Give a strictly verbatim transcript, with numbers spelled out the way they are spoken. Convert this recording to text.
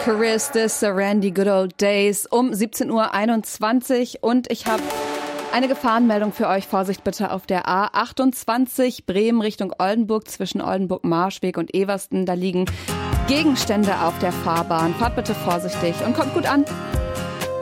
Chris, this ran die good old days um siebzehn Uhr einundzwanzig und ich habe eine Gefahrenmeldung für euch. Vorsicht bitte auf der A achtundzwanzig Bremen Richtung Oldenburg zwischen Oldenburg-Marschweg und Eversten. Da liegen Gegenstände auf der Fahrbahn. Fahrt bitte vorsichtig und kommt gut an.